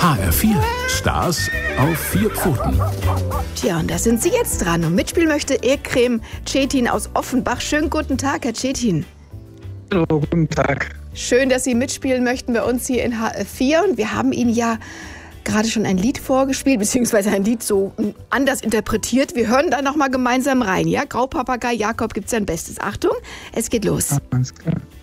HR4, Stars auf 4 Pfoten. Tja, und da sind Sie jetzt dran. Und mitspielen möchte Ekrem Cetin aus Offenbach. Schönen guten Tag, Herr Cetin. Hallo, guten Tag. Schön, dass Sie mitspielen möchten bei uns hier in HR4. Und wir haben Ihnen ja gerade schon ein Lied vorgespielt, beziehungsweise ein Lied so anders interpretiert. Wir hören da nochmal gemeinsam rein, ja? Graupapagei Jakob gibt sein Bestes. Achtung, es geht los. Ja, alles klar.